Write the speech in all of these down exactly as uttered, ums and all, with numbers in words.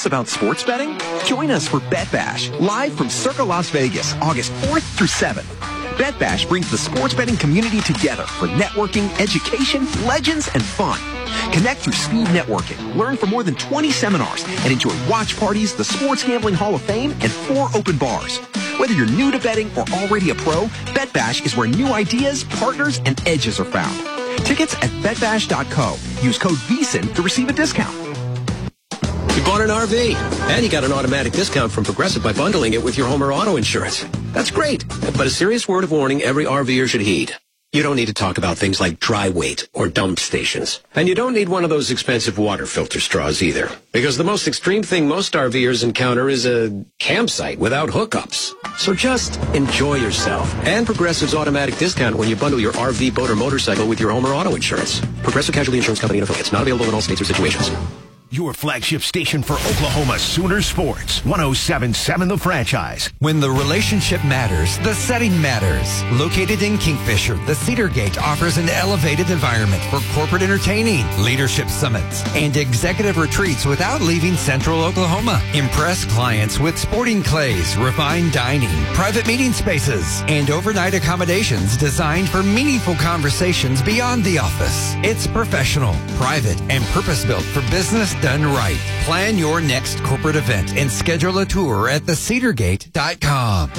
Curious about sports betting? Join us for Bet Bash, live from Circa Las Vegas, August fourth through seventh. Bet Bash brings the sports betting community together for networking, education, legends, and fun. Connect through speed networking, learn from more than twenty seminars, and enjoy watch parties, the Sports Gambling Hall of Fame, and four open bars. Whether you're new to betting or already a pro, Bet Bash is where new ideas, partners, and edges are found. Tickets at bet bash dot co. Use code V S I N to receive a discount. You bought an R V, and you got an automatic discount from Progressive by bundling it with your home or auto insurance. That's great, but a serious word of warning every RVer should heed. You don't need to talk about things like dry weight or dump stations. And you don't need one of those expensive water filter straws either. Because the most extreme thing most RVers encounter is a campsite without hookups. So just enjoy yourself. And Progressive's automatic discount when you bundle your R V, boat, or motorcycle with your home or auto insurance. Progressive Casualty Insurance Company and affiliates. Not available in all states or situations. Your flagship station for Oklahoma Sooner Sports, one oh seven point seven The Franchise. When the relationship matters, the setting matters. Located in Kingfisher, the Cedar Gate offers an elevated environment for corporate entertaining, leadership summits, and executive retreats without leaving Central Oklahoma. Impress clients with sporting clays, refined dining, private meeting spaces, and overnight accommodations designed for meaningful conversations beyond the office. It's professional, private, and purpose-built for business done right. Plan your next corporate event and schedule a tour at the cedar gate dot com.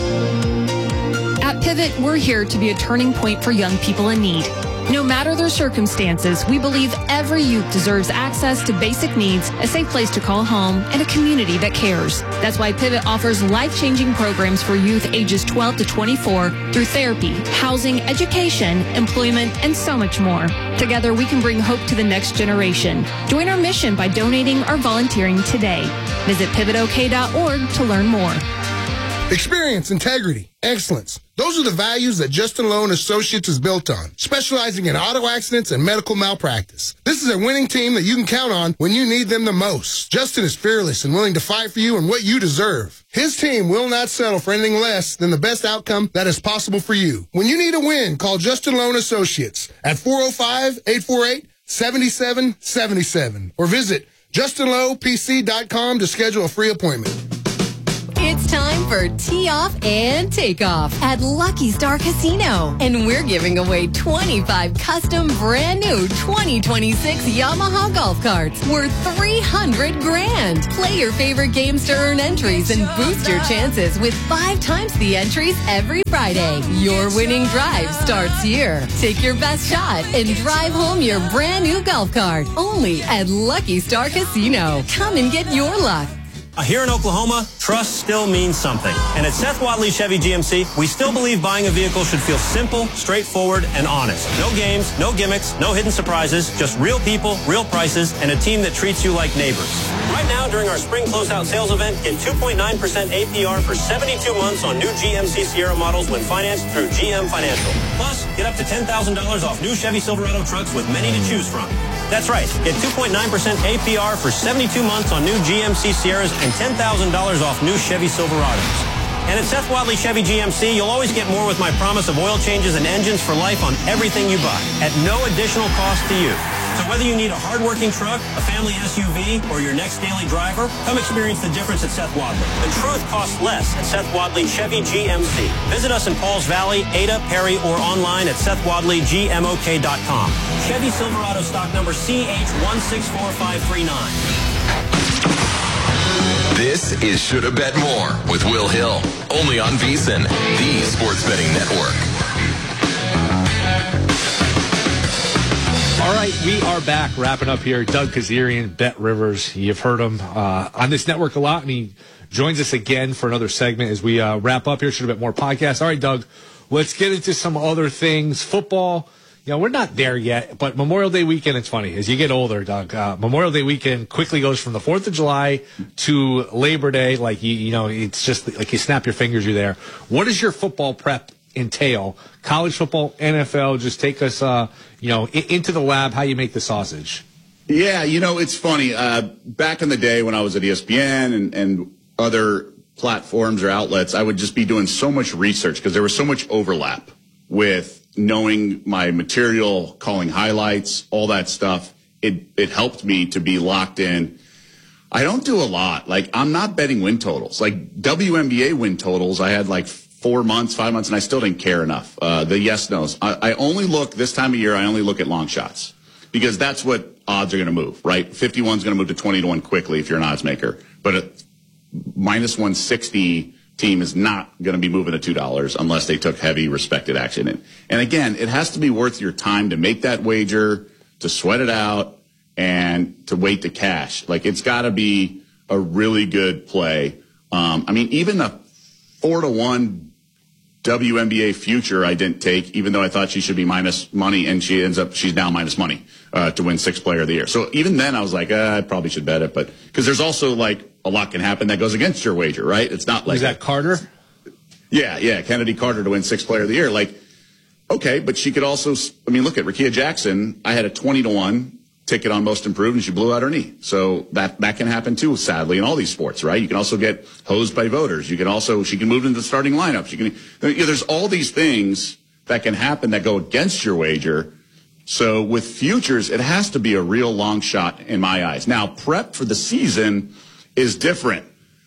At Pivot, we're here to be a turning point for young people in need. No matter their circumstances, we believe every youth deserves access to basic needs, a safe place to call home, and a community that cares. That's why Pivot offers life-changing programs for youth ages twelve to twenty-four through therapy, housing, education, employment, and so much more. Together, we can bring hope to the next generation. Join our mission by donating or volunteering today. Visit pivot o k dot org to learn more. Experience, integrity, excellence. Those are the values that Justin Lowe and Associates is built on, specializing in auto accidents and medical malpractice. This is a winning team that you can count on when you need them the most. Justin is fearless and willing to fight for you and what you deserve. His team will not settle for anything less than the best outcome that is possible for you. When you need a win, call Justin Lowe and Associates at four oh five, eight four eight, seven seven seven seven or visit justin lowe p c dot com to schedule a free appointment. It's time for Tee Off and Takeoff at Lucky Star Casino. And we're giving away twenty-five custom brand new twenty twenty-six Yamaha golf carts worth three hundred grand. Play your favorite games to earn entries and boost your chances with five times the entries every Friday. Your winning drive starts here. Take your best shot and drive home your brand new golf cart only at Lucky Star Casino. Come and get your luck. Here in Oklahoma, trust still means something. And at Seth Wadley Chevy G M C, we still believe buying a vehicle should feel simple, straightforward, and honest. No games, no gimmicks, no hidden surprises, just real people, real prices, and a team that treats you like neighbors. Right now, during our spring closeout sales event, get two point nine percent A P R for seventy-two months on new G M C Sierra models when financed through G M Financial. Plus, get up to ten thousand dollars off new Chevy Silverado trucks with many to choose from. That's right. Get two point nine percent A P R for seventy-two months on new G M C Sierras and ten thousand dollars off new Chevy Silverados. And at Seth Wadley Chevy G M C, you'll always get more with my promise of oil changes and engines for life on everything you buy at no additional cost to you. So whether you need a hard-working truck, a family S U V, or your next daily driver, come experience the difference at Seth Wadley. The truth costs less at Seth Wadley Chevy G M C. Visit us in Pauls Valley, Ada, Perry, or online at seth wadley g m o k dot com. Chevy Silverado stock number C H one six four five three nine. This is Shoulda Bet More with Will Hill, only on V S I N, the sports betting network. All right, we are back, wrapping up here. Doug Kazarian, Bet Rivers. You've heard him uh, on this network a lot, and he joins us again for another segment as we uh, wrap up here. Shoulda Bet More podcast. All right, Doug, let's get into some other things. Football, you know, we're not there yet, but Memorial Day weekend, it's funny. As you get older, Doug, uh, Memorial Day weekend quickly goes from the fourth of July to Labor Day. Like, you, you know, it's just like you snap your fingers, you're there. What does your football prep entail? College football, N F L, just take us, uh, you know, I- into the lab, how you make the sausage. Yeah, you know, it's funny. Uh, back in the day when I was at E S P N and, and other platforms or outlets, I would just be doing so much research because there was so much overlap with knowing my material, calling highlights, all that stuff. It, it helped me to be locked in I don't do a lot. Like, I'm not betting win totals. Like, W N B A win totals, I had like four months, five months, and I still didn't care enough. Uh, the yes-nos. I, I only look, this time of year, I only look at long shots. Because that's what odds are going to move, right? fifty-one is going to move to twenty to one quickly if you're an odds maker. But a minus one sixty team is not going to be moving to two dollars unless they took heavy respected action. And, and again, it has to be worth your time to make that wager, to sweat it out, and to wait to cash. Like, it's got to be a really good play. Um, I mean, even the four to one W N B A future I didn't take, even though I thought she should be minus money, and she ends up, she's now minus money uh, to win sixth player of the year. So even then I was like, uh, I probably should bet it. But because there's also like a lot can happen that goes against your wager, right? It's not like. Is that Carter? Yeah, yeah. Kennedy Carter to win sixth player of the year. Like, okay, but she could also, I mean, look at Rickea Jackson. I had a twenty to one ticket on most improved, and she blew out her knee. So that, that can happen too, sadly, in all these sports, right? You can also get hosed by voters. You can also, she can move into the starting lineup. She can, you know, there's all these things that can happen that go against your wager. So with futures, it has to be a real long shot in my eyes. Now, prep for the season is different.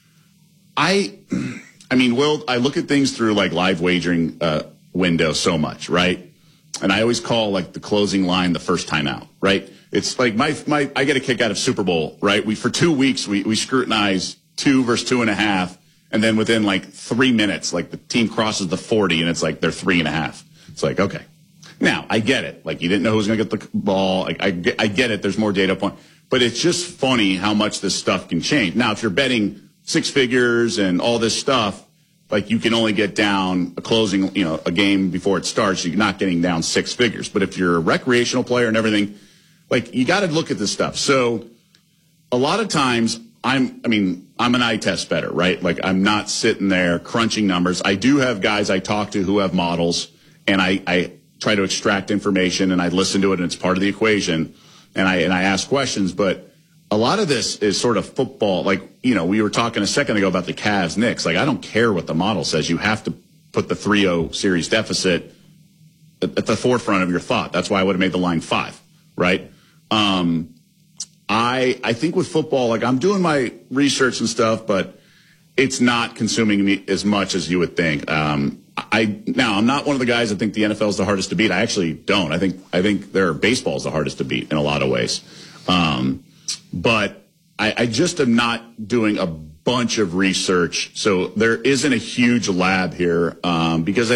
I, I mean, Will, I look at things through like live wagering uh, window so much, right? And I always call like the closing line the first time out, right? It's like my, my, I get a kick out of Super Bowl, right? We, for two weeks, we, we scrutinize two versus two and a half. And then within like three minutes, like the team crosses the forty and it's like they're three and a half. It's like, okay. Now, I get it. Like, you didn't know who was going to get the ball. Like, I, I get it. There's more data point. But it's just funny how much this stuff can change. Now, if you're betting six figures and all this stuff, like, you can only get down a closing, you know, a game before it starts. You're not getting down six figures. But if you're a recreational player and everything, like, you got to look at this stuff. So a lot of times I'm, I mean, I'm an eye test better, right? Like, I'm not sitting there crunching numbers. I do have guys I talk to who have models, and I, I try to extract information, and I listen to it, and it's part of the equation, and I and I ask questions. But a lot of this is sort of football. Like, you know, we were talking a second ago about the Cavs Knicks. Like, I don't care what the model says. You have to put the three oh series deficit at, at the forefront of your thought. That's why I would have made the line five, right? Um, I I think with football, like, I'm doing my research and stuff, but it's not consuming me as much as you would think. Um, I now I'm not one of the guys that think the N F L is the hardest to beat. I actually don't. I think I think their baseball is the hardest to beat in a lot of ways. Um, but I, I just am not doing a bunch of research, so there isn't a huge lab here um, because I